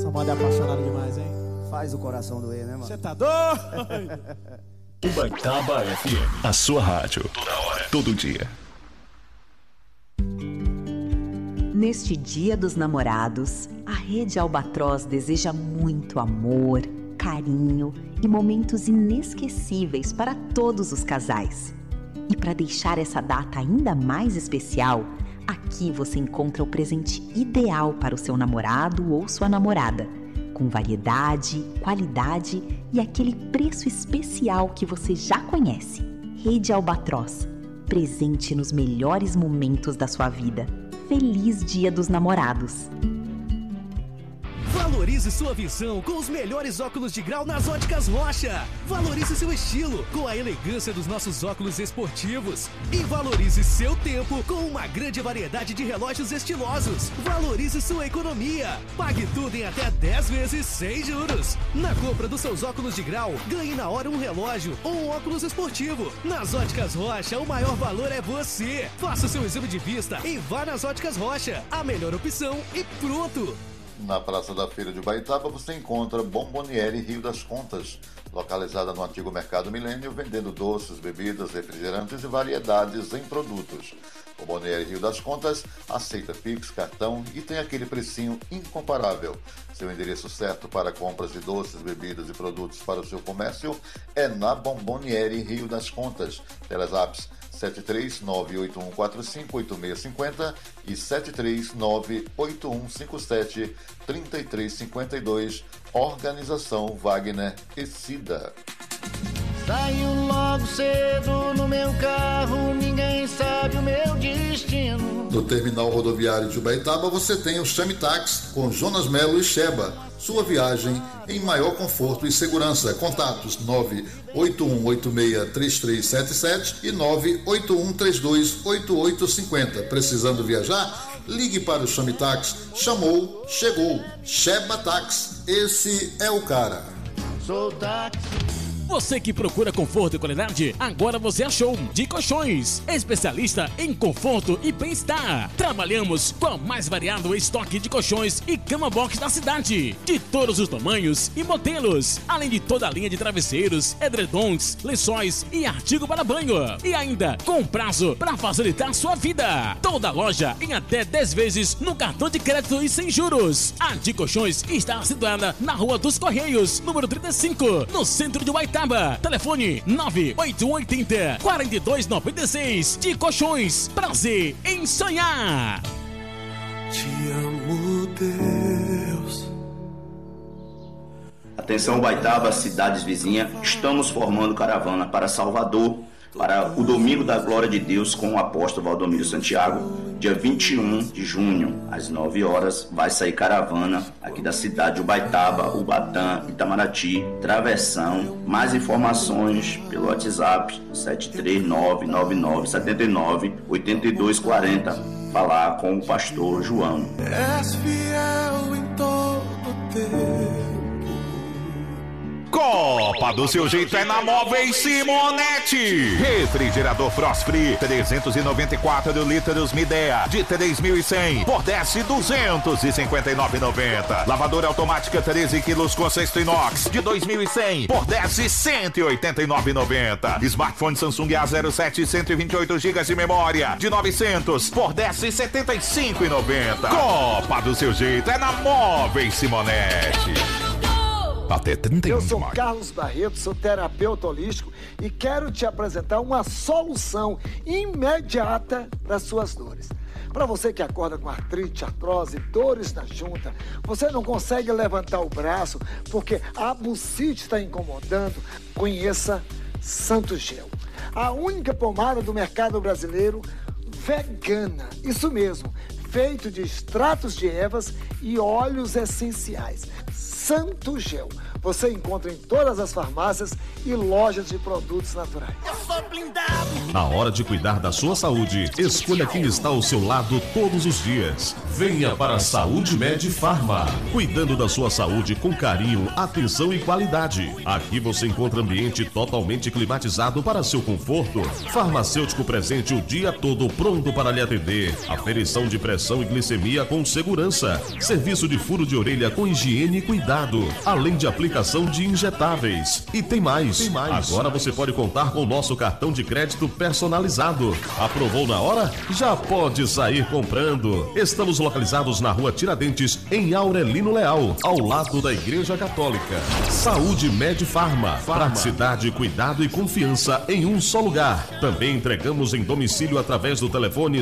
Essa moda é apaixonada demais, hein? Faz o coração doer, né, mano? Você tá doido? Ubaitaba FM, a sua rádio, toda hora, todo dia. Neste Dia dos Namorados, a Rede Albatroz deseja muito amor, carinho e momentos inesquecíveis para todos os casais. E para deixar essa data ainda mais especial, aqui você encontra o presente ideal para o seu namorado ou sua namorada, com variedade, qualidade e aquele preço especial que você já conhece. Rede Albatroz, presente nos melhores momentos da sua vida. Feliz Dia dos Namorados! Valorize sua visão com os melhores óculos de grau nas Óticas Rocha. Valorize seu estilo com a elegância dos nossos óculos esportivos. E valorize seu tempo com uma grande variedade de relógios estilosos. Valorize sua economia. Pague tudo em até 10 vezes sem juros. Na compra dos seus óculos de grau, ganhe na hora um relógio ou um óculos esportivo. Nas Óticas Rocha, o maior valor é você. Faça o seu exame de vista e vá nas Óticas Rocha. A melhor opção e pronto. Na Praça da Feira de Ubaitaba você encontra Bomboniere Rio das Contas, localizada no antigo Mercado Milênio, vendendo doces, bebidas, refrigerantes e variedades em produtos. Bomboniere Rio das Contas aceita Pix, cartão e tem aquele precinho incomparável. Seu endereço certo para compras de doces, bebidas e produtos para o seu comércio é na Bomboniere Rio das Contas. Telezaps 73981458650 e 73981573352. Organização Wagner e Cida. Saio logo cedo no meu carro, ninguém sabe o meu destino. No terminal rodoviário de Ubaitaba você tem o Chame Táxi com Jonas Melo e Sheba. Sua viagem em maior conforto e segurança. Contatos 981863377 e 981328850. Precisando viajar? Ligue para o Chame Táxi. Chamou, chegou. Sheba Táxi. Esse é o cara. Sou táxi. Você que procura conforto e qualidade, agora você achou de Colchões, especialista em conforto e bem-estar. Trabalhamos com o mais variado estoque de colchões e cama box da cidade, de todos os tamanhos e modelos, além de toda a linha de travesseiros, edredons, lençóis e artigo para banho. E ainda com prazo para facilitar sua vida. Toda loja em até 10 vezes no cartão de crédito e sem juros. A de Colchões está situada na Rua dos Correios, número 35, no centro de Ubaitaba. Telefone 98180-4296. De Colchões, prazer em sonhar. Te amo, Deus. Atenção Ubaitaba, cidades vizinhas, estamos formando caravana para Salvador para o Domingo da Glória de Deus com o apóstolo Valdomiro Santiago, dia 21 de junho, às 9 horas, vai sair caravana aqui da cidade de Ubaitaba, Ubatã, Itamaraty, Travessão. Mais informações pelo WhatsApp 73999798240. Falar com o pastor João. És fiel em todo tempo. Copa do seu jeito é na Móveis Simonetti. Refrigerador Frost Free 394 litros Midea de 3.100 por 10.259,90. Lavadora automática 13 quilos com cesto inox de 2.100 por 10.189,90. Smartphone Samsung A07 128 GB de memória de 900 por 10.075,90. Copa do seu jeito é na Móveis Simonetti. Até 31 Eu sou Carlos Barreto, sou terapeuta holístico e quero te apresentar uma solução imediata para suas dores. Para você que acorda com artrite, artrose, dores na junta, você não consegue levantar o braço porque a bucite está incomodando, conheça Santo Gel. A única pomada do mercado brasileiro vegana, isso mesmo, feito de extratos de ervas e óleos essenciais. Santo Gel. você encontra em todas as farmácias e lojas de produtos naturais. Eu sou blindado. Na hora de cuidar da sua saúde, escolha quem está ao seu lado todos os dias. Venha para a Saúde Med Farma, cuidando da sua saúde com carinho, atenção e qualidade. Aqui você encontra ambiente totalmente climatizado para seu conforto, farmacêutico presente o dia todo pronto para lhe atender, aferição de pressão e glicemia com segurança, serviço de furo de orelha com higiene e cuidado, além de aplicação de injetáveis. E tem mais. Agora você pode contar com o nosso cartão de crédito personalizado. Aprovou na hora? Já pode sair comprando. Estamos localizados na Rua Tiradentes, em Aurelino Leal, ao lado da Igreja Católica. Saúde Med Farma. Praticidade, cuidado e confiança em um só lugar. Também entregamos em domicílio através do telefone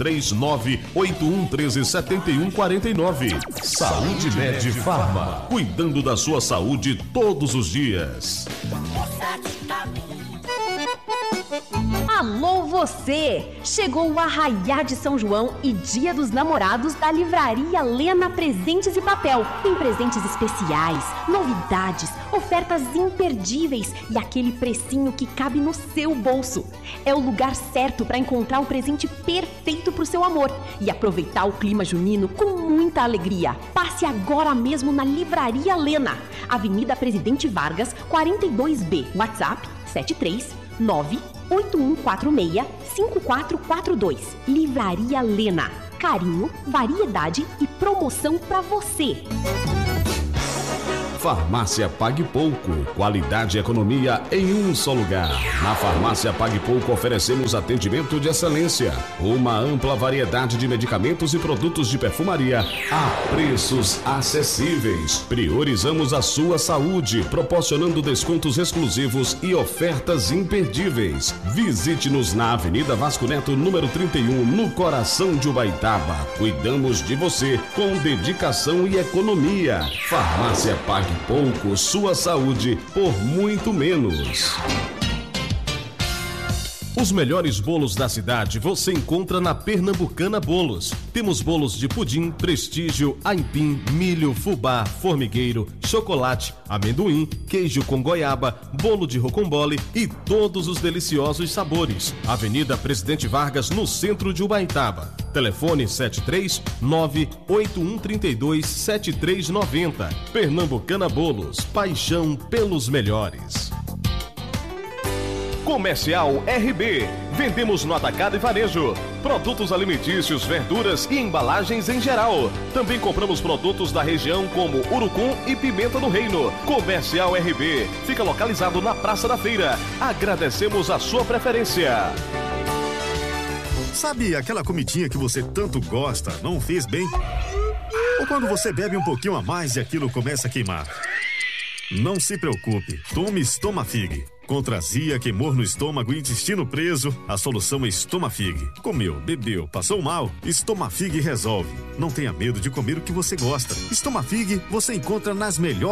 739-8113-7149. Saúde Med Farma. Cuidando da sua saúde todos os dias. Alô você! Chegou o Arraiá de São João e Dia dos Namorados da Livraria Lena Presentes e Papel. Tem presentes especiais, novidades, ofertas imperdíveis e aquele precinho que cabe no seu bolso. É o lugar certo para encontrar o presente perfeito para o seu amor e aproveitar o clima junino com muita alegria. Passe agora mesmo na Livraria Lena, Avenida Presidente Vargas, 42B, WhatsApp 739-8146-5442. Livraria Lena. Carinho, variedade e promoção pra você. Farmácia Pague Pouco. Qualidade e economia em um só lugar. Na Farmácia Pague Pouco oferecemos atendimento de excelência. Uma ampla variedade de medicamentos e produtos de perfumaria a preços acessíveis. Priorizamos a sua saúde, proporcionando descontos exclusivos e ofertas imperdíveis. Visite-nos na Avenida Vasco Neto, número 31, no coração de Ubaitaba. Cuidamos de você com dedicação e economia. Farmácia Pague Pouco, sua saúde por muito menos. Os melhores bolos da cidade você encontra na Pernambucana Bolos. Temos bolos de pudim, prestígio, aipim, milho, fubá, formigueiro, chocolate, amendoim, queijo com goiaba, bolo de rocambole e todos os deliciosos sabores. Avenida Presidente Vargas, no centro de Ubaitaba. Telefone 739-8132-7390. Pernambucana Bolos, paixão pelos melhores. Comercial RB. Vendemos no atacado e varejo. Produtos alimentícios, verduras e embalagens em geral. Também compramos produtos da região como urucum e pimenta do reino. Comercial RB. Fica localizado na Praça da Feira. Agradecemos a sua preferência. Sabe aquela comidinha que você tanto gosta, não fez bem? Ou quando você bebe um pouquinho a mais e aquilo começa a queimar? Não se preocupe, tome Estomafig. Contra azia, queimor no estômago e intestino preso, a solução é Estomafig. Comeu, bebeu, passou mal, Estomafig resolve. Não tenha medo de comer o que você gosta. Estomafig você encontra nas melhores